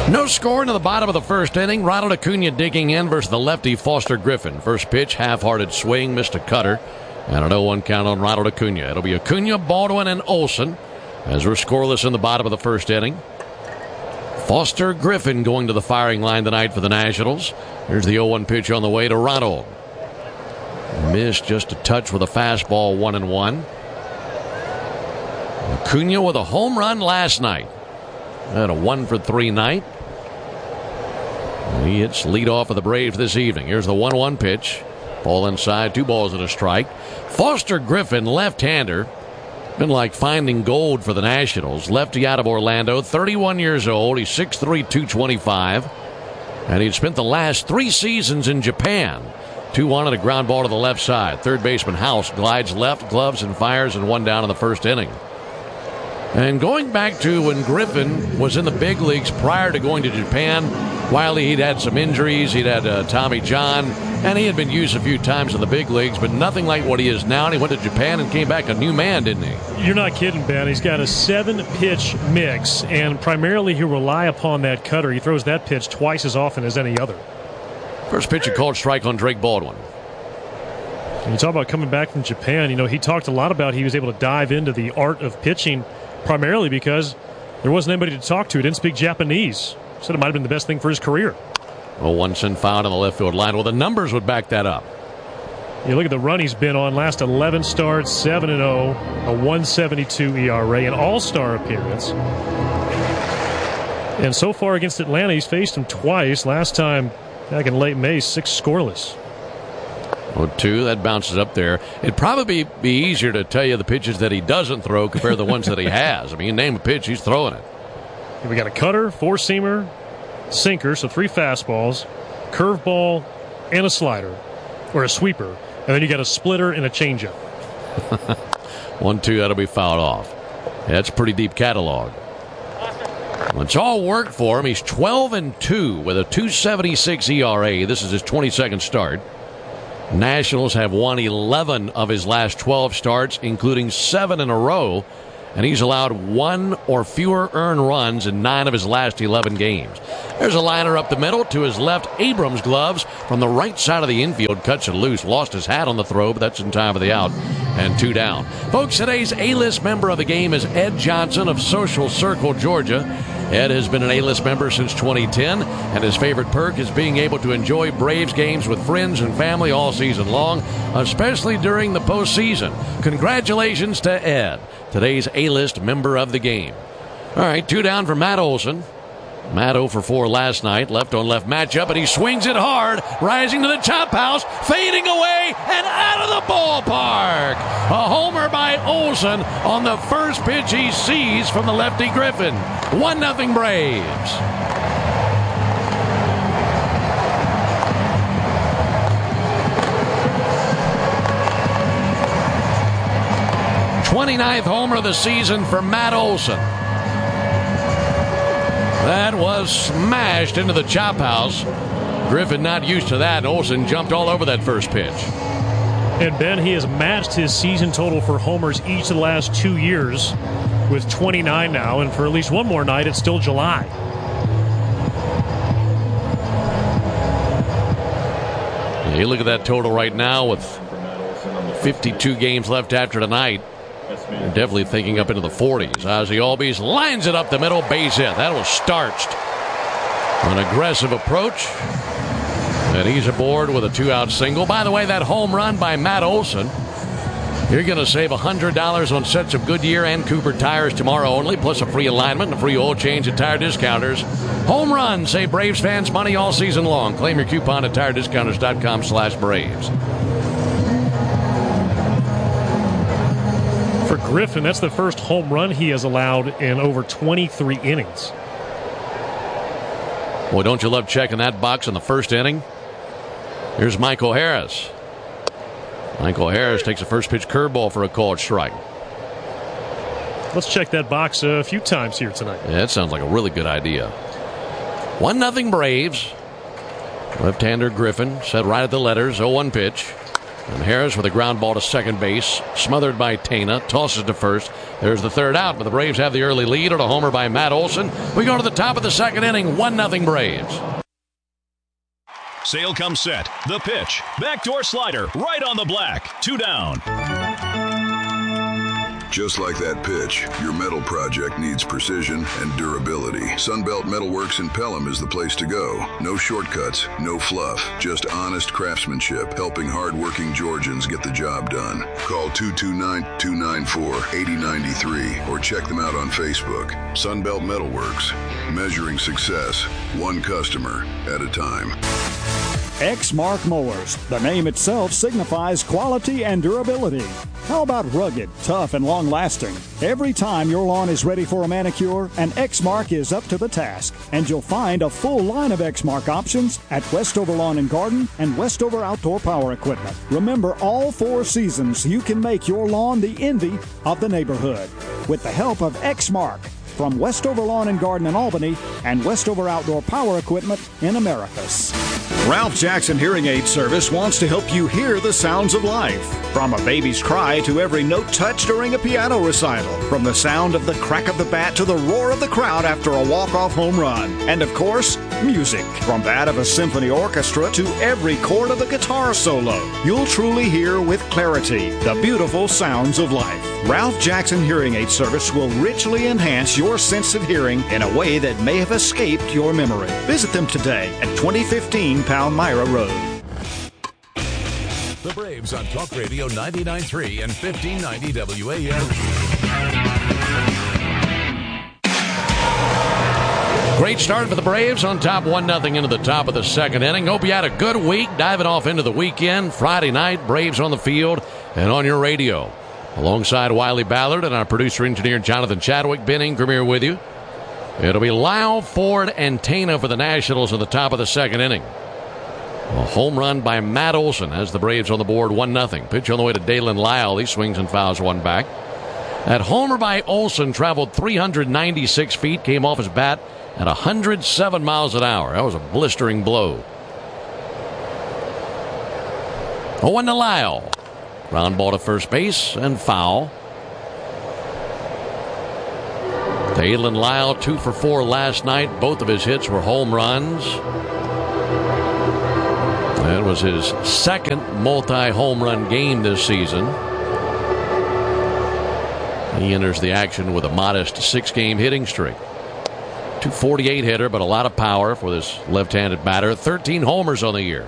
No score into the bottom of the first inning. Ronald Acuna digging in versus the lefty Foster Griffin. First pitch, half-hearted swing, missed a cutter. And an 0-1 count on Ronald Acuna. It'll be Acuna, Baldwin, and Olson as we're scoreless in the bottom of the first inning. Foster Griffin going to the firing line tonight for the Nationals. Here's the 0-1 pitch on the way to Ronald. Missed just a touch with a fastball, 1-1. Acuna with a home run last night. Had a 1-for-3 night. He hits leadoff of the Braves this evening. Here's the 1-1 pitch. Ball inside, 2 balls and a strike. Foster Griffin, left-hander. Been like finding gold for the Nationals. Lefty out of Orlando, 31 years old. He's 6'3", 225. And he'd spent the last 3 seasons in Japan. 2-1 and a ground ball to the left side. Third baseman House glides left, gloves and fires, and 1 down in the first inning. And going back to when Griffin was in the big leagues prior to going to Japan, while he'd had some injuries, he'd had Tommy John, and he had been used a few times in the big leagues, but nothing like what he is now. And he went to Japan and came back a new man, didn't he? You're not kidding, Ben. He's got a 7-pitch mix, and primarily he'll rely upon that cutter. He throws that pitch twice as often as any other. First pitch, a called strike on Drake Baldwin. And you talk about coming back from Japan. You know, he talked a lot about he was able to dive into the art of pitching primarily because there wasn't anybody to talk to. He didn't speak Japanese. Said it might have been the best thing for his career. Well, 1 cent foul on the left field line. Well, the numbers would back that up. You look at the run he's been on. Last 11 starts, 7-0, a 1.72 ERA, an all-star appearance. And so far against Atlanta, he's faced him twice. Last time back in late May, 6 scoreless. 0-2, that bounces up there. It'd probably be easier to tell you the pitches that he doesn't throw compared to the ones that he has. I mean, you name a pitch, he's throwing it. We got a cutter, 4-seamer, sinker, so 3 fastballs, curveball, and a slider, or a sweeper. And then you got a splitter and a changeup. 1-2, that'll be fouled off. That's a pretty deep catalog. Well, it's all worked for him. He's 12-2 with a 2.76 ERA. This is his 22nd start. Nationals have won 11 of his last 12 starts, including 7 in a row, and he's allowed 1 or fewer earned runs in 9 of his last 11 games. There's a liner up the middle to his left. Abrams gloves from the right side of the infield, cuts it loose, lost his hat on the throw, but that's in time for the out, and 2 down. Folks, today's A-list member of the game is Ed Johnson of Social Circle, Georgia. Ed has been an A-list member since 2010, and his favorite perk is being able to enjoy Braves games with friends and family all season long, especially during the postseason. Congratulations to Ed, today's A-list member of the game. All right, 2 down for Matt Olson. Matt 0 for 4 last night, left-on-left matchup, and he swings it hard, rising to the chop house, fading away, and out of the ballpark. A homer by Olson on the first pitch he sees from the lefty Griffin. 1-0 Braves. '29th homer of the season for Matt Olson. That was smashed into the chop house. Griffin not used to that. Olson jumped all over that first pitch. And Ben, he has matched his season total for homers each of the last 2 years with 29 now. And for at least one more night, it's still July. You look at that total right now with 52 games left after tonight. You're definitely thinking up into the 40s. Ozzie Albies lines it up the middle, base hit. That was starched. An aggressive approach. And he's aboard with a 2-out single. By the way, that home run by Matt Olson, you're going to save $100 on sets of Goodyear and Cooper tires tomorrow only, plus a free alignment and a free oil change at Tire Discounters. Home run, save Braves fans money all season long. Claim your coupon at TireDiscounters.com/Braves. For Griffin, that's the first home run he has allowed in over 23 innings. Boy, don't you love checking that box in the first inning? Here's Michael Harris. Michael Harris takes a first pitch curveball for a called strike. Let's check that box a few times here tonight. Yeah, that sounds like a really good idea. 1-0 Braves. Left-hander Griffin set right at the letters. 0-1 pitch. And Harris with a ground ball to second base. Smothered by Tena. Tosses to first. There's the third out, but the Braves have the early lead on a homer by Matt Olson. We go to the top of the second inning, 1-0 Braves. Sale comes set. The pitch. Backdoor slider. Right on the black. 2 down. Just like that pitch, your metal project needs precision and durability. Sunbelt Metalworks in Pelham is the place to go. No shortcuts, no fluff, just honest craftsmanship, helping hard-working Georgians get the job done. Call 229-294-8093 or check them out on Facebook. Sunbelt Metalworks, measuring success, one customer at a time. Exmark Mowers. The name itself signifies quality and durability. How about rugged, tough, and long-lasting? Every time your lawn is ready for a manicure, an Exmark is up to the task. And you'll find a full line of Exmark options at Westover Lawn and Garden and Westover Outdoor Power Equipment. Remember, all 4 seasons, you can make your lawn the envy of the neighborhood with the help of Exmark from Westover Lawn and Garden in Albany and Westover Outdoor Power Equipment in Americus. Ralph Jackson Hearing Aid Service wants to help you hear the sounds of life. From a baby's cry to every note touched during a piano recital. From the sound of the crack of the bat to the roar of the crowd after a walk-off home run. And of course, music. From that of a symphony orchestra to every chord of a guitar solo. You'll truly hear with clarity the beautiful sounds of life. Ralph Jackson Hearing Aid Service will richly enhance your sense of hearing in a way that may have escaped your memory. Visit them today at 2015 Palmyra Road. The Braves on Talk Radio 99.3 and 1590 WAM. Great start for the Braves on top 1-0 into the top of the second inning. Hope you had a good week. Diving off into the weekend. Friday night, Braves on the field and on your radio. Alongside Wiley Ballard and our producer-engineer Jonathan Chadwick, Ben Ingram here with you. It'll be Lyle, Ford, and Tana for the Nationals at the top of the second inning. A home run by Matt Olson has the Braves on the board 1-0. Pitch on the way to Dalen Lyle. He swings and fouls one back. That homer by Olson traveled 396 feet, came off his bat at 107 miles an hour. That was a blistering blow. 0-1 to Lyle. Ground ball to first base and foul. Dalen Lyle 2 for 4 last night. Both of his hits were home runs. That was his second multi-home run game this season. He enters the action with a modest 6-game hitting streak. 248 hitter, but a lot of power for this left-handed batter. 13 homers on the year.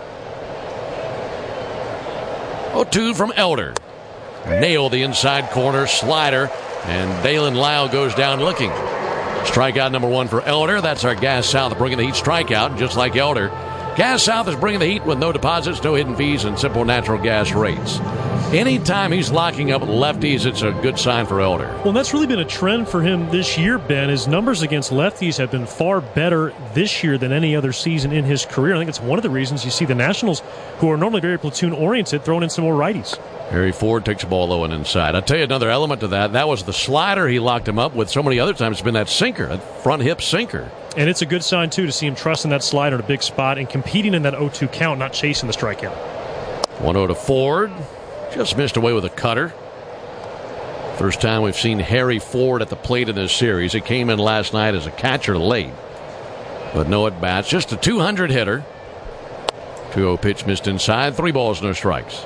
0-2 from Elder. Nailed the inside corner slider, and Dalen Lyle goes down looking. Strikeout number 1 for Elder. That's our Gas South bringing the Heat strikeout, just like Elder. Gas South is bringing the Heat with no deposits, no hidden fees, and simple natural gas rates. Anytime he's locking up lefties, it's a good sign for Elder. Well, that's really been a trend for him this year, Ben. His numbers against lefties have been far better this year than any other season in his career. I think it's one of the reasons you see the Nationals, who are normally very platoon-oriented, throwing in some more righties. Harry Ford takes a ball low and inside. I'll tell you another element to that. That was the slider he locked him up with. So many other times it's been that sinker, that front hip sinker. And it's a good sign, too, to see him trusting that slider in a big spot and competing in that 0-2 count, not chasing the strikeout. 1-0 to Ford. Just missed away with a cutter. First time we've seen Harry Ford at the plate in this series. He came in last night as a catcher late, but no at-bats. Just a 200 hitter. 2-0 pitch missed inside. 3 balls, no strikes.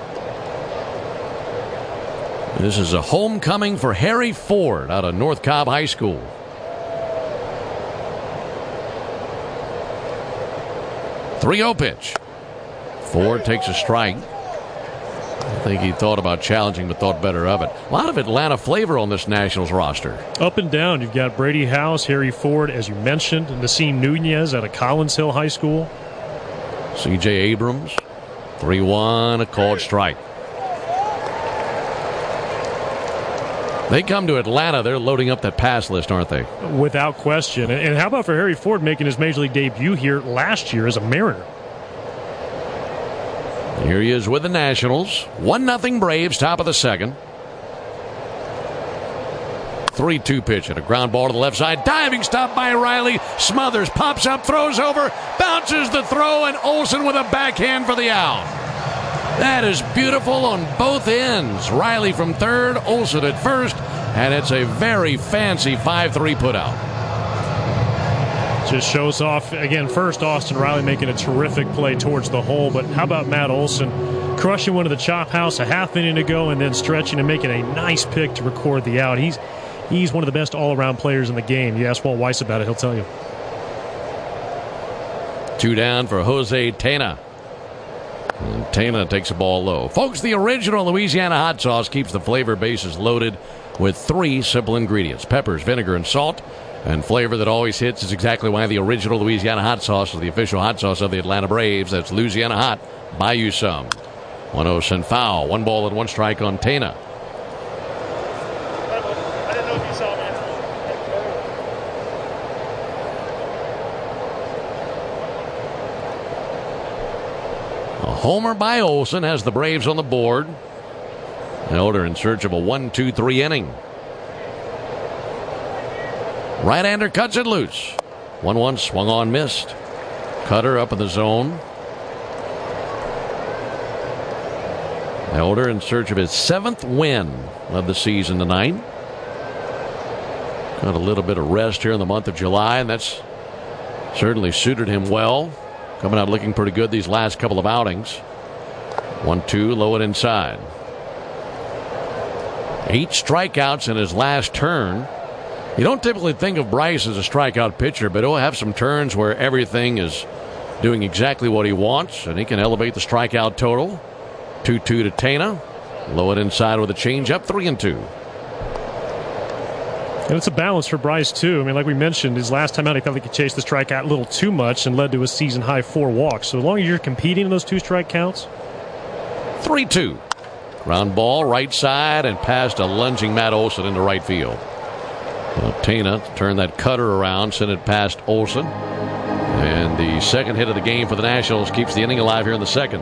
This is a homecoming for Harry Ford out of North Cobb High School. .30 pitch. Ford takes a strike. I think he thought about challenging, but thought better of it. A lot of Atlanta flavor on this Nationals roster. Up and down. You've got Brady House, Harry Ford, as you mentioned, Nassim Nunez out of Collins Hill High School. C.J. Abrams. 3-1, a called strike. They come to Atlanta, they're loading up that pass list, aren't they? Without question. And how about for Harry Ford making his Major League debut here last year as a Mariner? Here he is with the Nationals. 1-0 Braves, top of the second. 3-2 pitch at a ground ball to the left side. Diving stop by Riley. Smothers, pops up, throws over, bounces the throw, and Olson with a backhand for the out. That is beautiful on both ends. Riley from third, Olson at first. and it's a very fancy 5-3 putout. Just shows off, again, first Austin Riley making a terrific play towards the hole, but how about Matt Olson crushing one of the chop house a half inning to go and then stretching and making a nice pick to record the out. He's one of the best all-around players in the game. You ask Walt Weiss about it, he'll tell you. 2 down for Jose Tena. And Tena takes the ball low. Folks, the original Louisiana hot sauce keeps the flavor bases loaded with 3 simple ingredients: peppers, vinegar, and salt. And flavor that always hits is exactly why the original Louisiana hot sauce is the official hot sauce of the Atlanta Braves. That's Louisiana Hot. Buy you some. 1-0 sent foul. 1 ball and 1 strike on Tena. I didn't know if you saw me. A homer by Olson has the Braves on the board. Elder in search of a 1-2-3 inning. Right-hander cuts it loose. 1-1 swung on, missed. Cutter up in the zone. Elder in search of his 7th win of the season tonight. Got a little bit of rest here in the month of July, and that's certainly suited him well. Coming out looking pretty good these last couple of outings. 1-2, low and inside. 8 strikeouts in his last turn. You don't typically think of Bryce as a strikeout pitcher, but he'll have some turns where everything is doing exactly what he wants, and he can elevate the strikeout total. 2-2 to Tena. Low and inside with a changeup, 3-2. And it's a balance for Bryce, too. I mean, like we mentioned, his last time out, he felt like he chased the strikeout a little too much and led to a season-high 4 walks. So as long as you're competing in those 2 strike counts. 3-2. Ground ball, right side, and past a lunging Matt Olson into right field. Tena turned that cutter around, sent it past Olson. And the second hit of the game for the Nationals keeps the inning alive here in the second.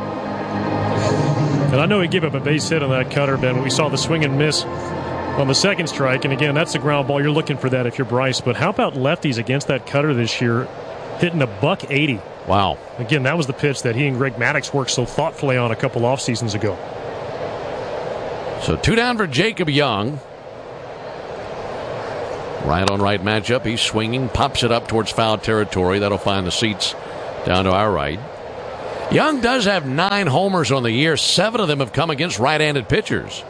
And I know he gave up a base hit on that cutter, Ben. We saw the swing and miss on the second strike. And again, that's the ground ball. You're looking for that if you're Bryce. But how about lefties against that cutter this year, hitting a $180? Wow. Again, that was the pitch that he and Greg Maddux worked so thoughtfully on a couple off seasons ago. So 2 down for Jacob Young. Right on right matchup. He's swinging, pops it up towards foul territory. That'll find the seats down to our right. Young does have 9 homers on the year. 7 of them have come against right-handed pitchers.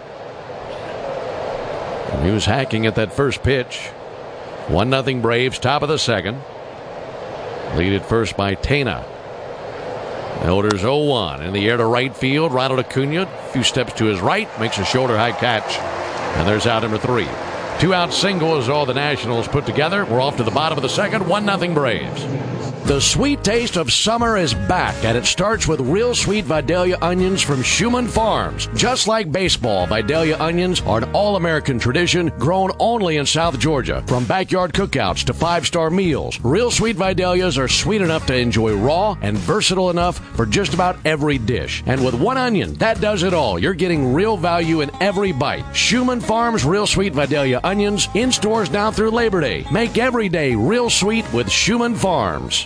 And he was hacking at that first pitch. 1-0 Braves, top of the second. Lead at first by Tena. Elder's 0-1 in the air to right field. Ronald Acuna, a few steps to his right, makes a shoulder high catch. And there's out number 3. 2-out single is all the Nationals put together. We're off to the bottom of the second. 1-0 Braves. The sweet taste of summer is back, and it starts with real sweet Vidalia onions from Schumann Farms. Just like baseball, Vidalia onions are an all-American tradition grown only in South Georgia. From backyard cookouts to 5-star meals, real sweet Vidalias are sweet enough to enjoy raw and versatile enough for just about every dish. And with 1 onion, that does it all. You're getting real value in every bite. Schumann Farms Real Sweet Vidalia onions in stores now through Labor Day. Make every day real sweet with Schumann Farms.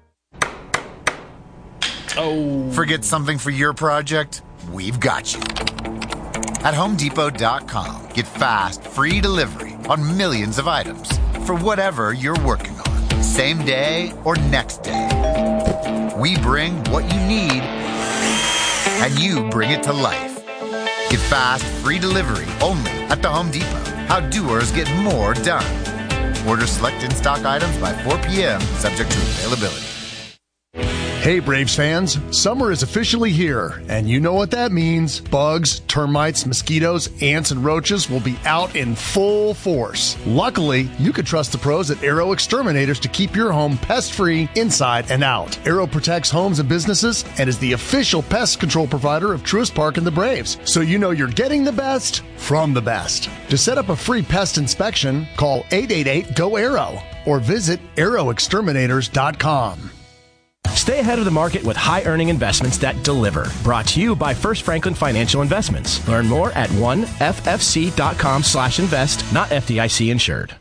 Oh. Forget something for your project? We've got you. At HomeDepot.com, get fast, free delivery on millions of items for whatever you're working on, same day or next day. We bring what you need, and you bring it to life. Get fast, free delivery only at the Home Depot. How doers get more done. Order select in-stock items by 4 p.m., subject to availability. Hey Braves fans, summer is officially here, and you know what that means. Bugs, termites, mosquitoes, ants, and roaches will be out in full force. Luckily, you can trust the pros at Aero Exterminators to keep your home pest-free inside and out. Aero protects homes and businesses and is the official pest control provider of Truist Park and the Braves, so you know you're getting the best from the best. To set up a free pest inspection, call 888-GO-AERO or visit aeroexterminators.com. Stay ahead of the market with high-earning investments that deliver. Brought to you by First Franklin Financial Investments. Learn more at 1ffc.com/invest, not FDIC insured.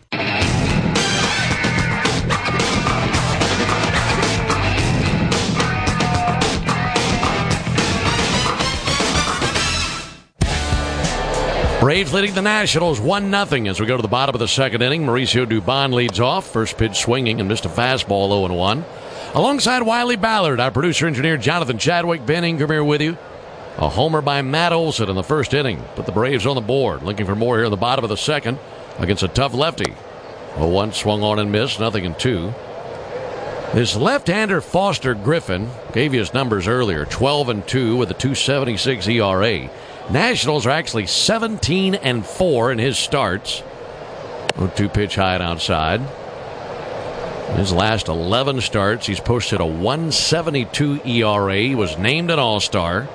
Braves leading the Nationals 1-0 as we go to the bottom of the second inning. Mauricio Dubon leads off. First pitch swinging and missed a fastball 0-1. Alongside Wiley Ballard, our producer-engineer Jonathan Chadwick, Ben Ingram here with you. A homer by Matt Olson in the first inning. Put the Braves on the board. Looking for more here in the bottom of the second against a tough lefty. 0-1 swung on and missed. 0-2. This left-hander Foster Griffin, gave you his numbers earlier, 12-2 with a 2.76 ERA. Nationals are actually 17-4 in his starts. 0-2 pitch high and outside. His last 11 starts, he's posted a 1.72 ERA. He was named an All-Star.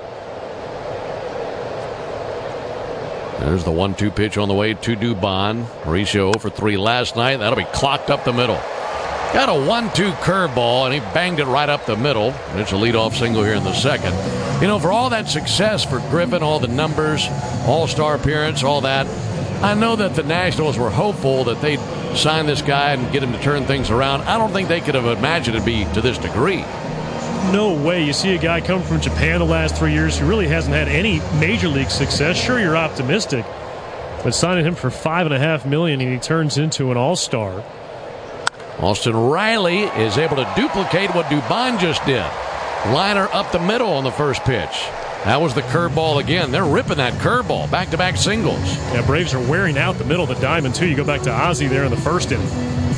There's the 1-2 pitch on the way to Dubon. Mauricio 0-for-3 last night. That'll be clocked up the middle. Got a 1-2 curveball, and he banged it right up the middle. And it's a leadoff single here in the second. You know, for all that success for Griffin, all the numbers, All-Star appearance, all that, I know that the Nationals were hopeful that they'd sign this guy and get him to turn things around. I don't think they could have imagined it'd be to this degree. No way. You see a guy come from Japan the last 3 years who really hasn't had any major league success. Sure, you're optimistic, but signing him for $5.5 million and he turns into an all-star. Austin Riley is able to duplicate what Dubon just did. Liner up the middle on the first pitch. That was the curveball again. They're ripping that curveball. Back-to-back singles. Yeah, Braves are wearing out the middle of the diamond, too. You go back to Ozzie there in the first inning.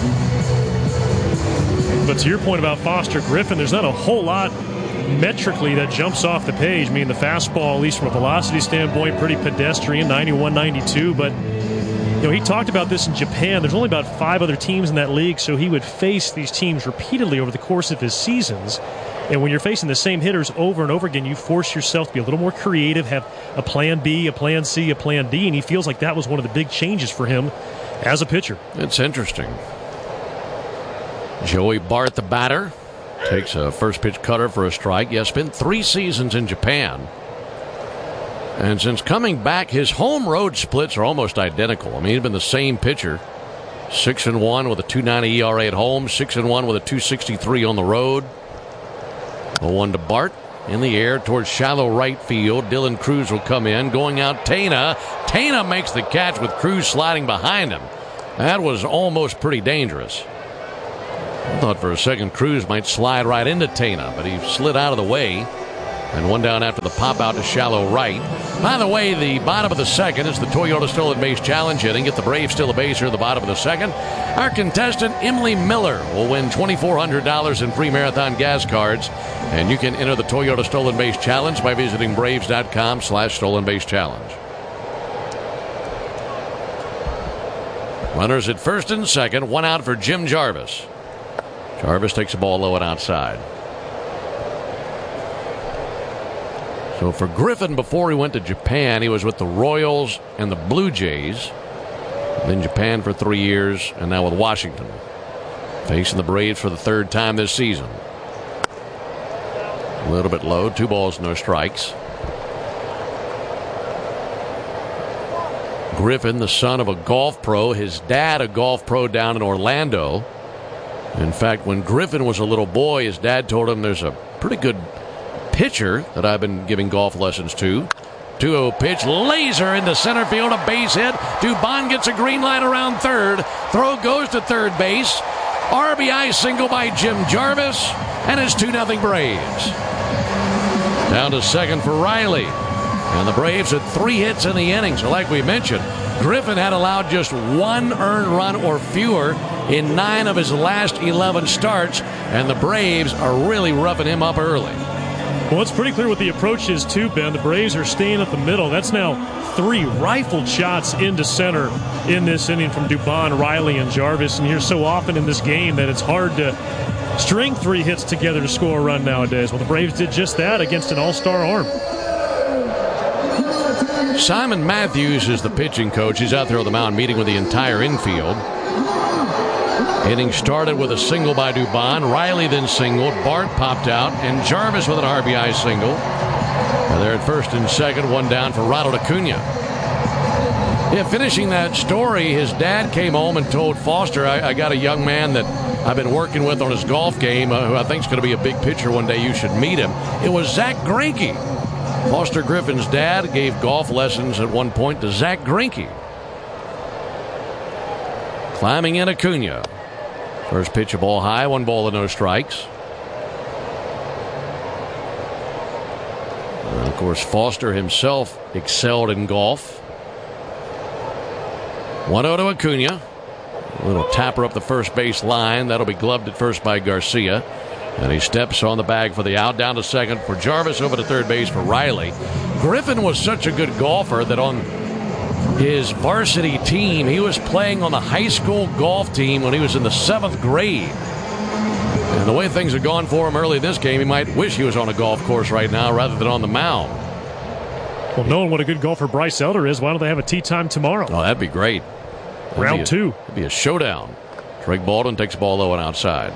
But to your point about Foster Griffin, there's not a whole lot metrically that jumps off the page. I mean, the fastball, at least from a velocity standpoint, pretty pedestrian, 91, 92. But, you know, he talked about this in Japan. There's only about 5 other teams in that league, so he would face these teams repeatedly over the course of his seasons. And when you're facing the same hitters over and over again, you force yourself to be a little more creative, have a plan B, a plan C, a plan D, and he feels like that was one of the big changes for him as a pitcher. It's interesting. Joey Bart, the batter, takes a first pitch cutter for a strike. Yeah, spent 3 seasons in Japan. And since coming back, his home road splits are almost identical. I mean, he's been the same pitcher. 6-1 with a 2.90 ERA at home, 6-1 with a 2.63 on the road. 0-1 to Bart. In the air towards shallow right field. Dylan Cruz will come in. Going out, Tena. Tena makes the catch with Cruz sliding behind him. That was almost pretty dangerous. I thought for a second Cruz might slide right into Tena, but he slid out of the way. And one down after the pop out to shallow right. By the way, the bottom of the second is the Toyota Stolen Base Challenge inning. Get the Braves still a base here at the bottom of the second. Our contestant, Emily Miller, will win $2,400 in free marathon gas cards. And you can enter the Toyota Stolen Base Challenge by visiting Braves.com/Stolen Base Challenge. Runners at first and second. 1 out for Jim Jarvis. Jarvis takes the ball low and outside. So for Griffin, before he went to Japan, he was with the Royals and the Blue Jays. Then Japan for 3 years, and now with Washington. Facing the Braves for the 3rd time this season. A little bit low. 2 balls, no strikes. Griffin, the son of a golf pro. His dad, a golf pro down in Orlando. In fact, when Griffin was a little boy, his dad told him there's a pretty good pitcher that I've been giving golf lessons to. 2-0 pitch, laser into center field, a base hit. Dubon gets a green light around third. Throw goes to third base. RBI single by Jim Jarvis, and it's 2-0 Braves. Down to second for Riley. And the Braves had 3 hits in the inning. So like we mentioned, Griffin had allowed just 1 earned run or fewer in 9 of his last 11 starts, and the Braves are really roughing him up early. Well, it's pretty clear what the approach is, too, Ben. The Braves are staying up the middle. That's now 3 rifled shots into center in this inning from Dubon, Riley, and Jarvis. And here so often in this game that it's hard to string 3 hits together to score a run nowadays. Well, the Braves did just that against an all-star arm. Simon Matthews is the pitching coach. He's out there on the mound meeting with the entire infield. Inning started with a single by Dubon. Riley then singled. Bart popped out. And Jarvis with an RBI single. And they're at first and second. 1 down for Ronald Acuna. Yeah, finishing that story, his dad came home and told Foster, I got a young man that I've been working with on his golf game who I think is going to be a big pitcher one day. You should meet him. It was Zach Greinke. Foster Griffin's dad gave golf lessons at one point to Zach Greinke. Climbing in Acuna. First pitch, a ball high, 1 ball and no strikes. And of course, Foster himself excelled in golf. 1-0 to Acuna. A little tapper up the first base line. That'll be gloved at first by Garcia. And he steps on the bag for the out. Down to second for Jarvis, over to third base for Riley. Griffin was such a good golfer that on his varsity team, he was playing on the high school golf team when he was in the 7th grade. And the way things have gone for him early in this game, he might wish he was on a golf course right now rather than on the mound. Well, knowing what a good golfer Bryce Elder is, why don't they have a tee time tomorrow? Oh, that'd be great. Round 2. It'd be a showdown. Drake Baldwin takes the ball low and outside.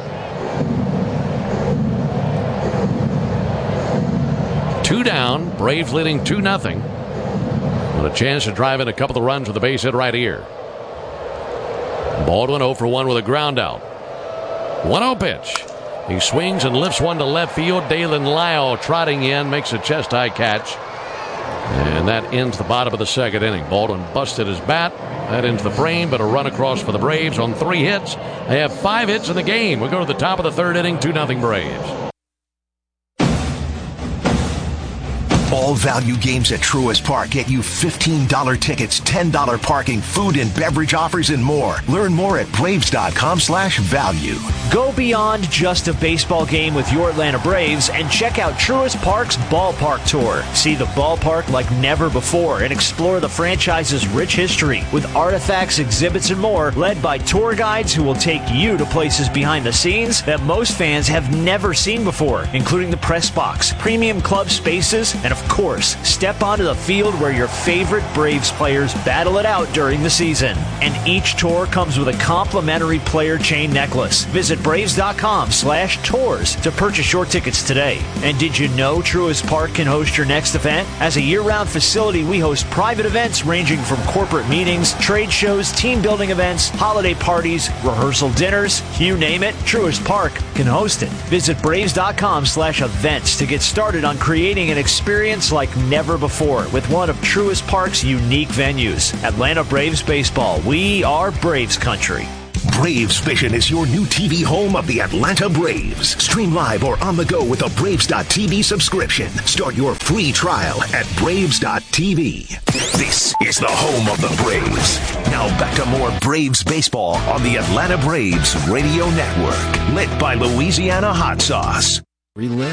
Two down. Braves leading 2-0. With a chance to drive in a couple of runs with the base hit right here. Baldwin 0 for 1 with a ground out. 1-0 pitch. He swings and lifts one to left field. Dalen Lyle trotting in, makes a chest-high catch. And that ends the bottom of the 2nd inning. Baldwin busted his bat. That ends the frame, but a run across for the Braves on 3 hits. They have 5 hits in the game. We go to the top of the 3rd inning, 2-0 Braves. All value games at Truist Park get you $15 tickets, $10 parking, food and beverage offers, and more. Learn more at Braves.com/value. Go beyond just a baseball game with your Atlanta Braves and check out Truist Park's Ballpark Tour. See the ballpark like never before and explore the franchise's rich history with artifacts, exhibits, and more, led by tour guides who will take you to places behind the scenes that most fans have never seen before, including the press box, premium club spaces, and of course, step onto the field where your favorite Braves players battle it out during the season. And each tour comes with a complimentary player chain necklace. Visit Braves.com/tours to purchase your tickets today. And did you know Truist Park can host your next event? As a year-round facility, we host private events ranging from corporate meetings, trade shows, team building events, holiday parties, rehearsal dinners, you name it, Truist Park can host it. Visit Braves.com/events to get started on creating an experience like never before with one of Truist Park's unique venues. Atlanta Braves Baseball. We are Braves country. Braves Vision is your new TV home of the Atlanta Braves. Stream live or on the go with a Braves.TV subscription. Start your free trial at Braves.TV. This is the home of the Braves. Now back to more Braves baseball on the Atlanta Braves Radio Network. Lit by Louisiana Hot Sauce.